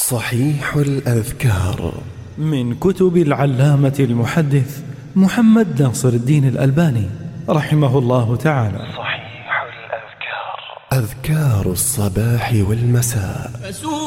صحيح الأذكار من كتب العلامة المحدث محمد ناصر الدين الألباني رحمه الله تعالى. صحيح الأذكار، أذكار الصباح والمساء.